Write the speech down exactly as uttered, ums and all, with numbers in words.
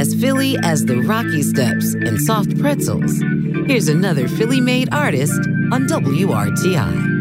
as Philly as the Rocky Steps and soft pretzels. Here's another Philly-made artist on W R T I.